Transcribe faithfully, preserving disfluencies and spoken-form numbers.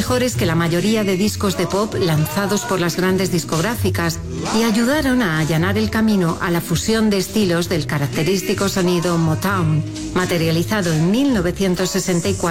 mejores que la mayoría de discos de pop lanzados por las grandes discográficas y ayudaron a allanar el camino a la fusión de estilos del característico sonido Motown, materializado en mil novecientos sesenta y cuatro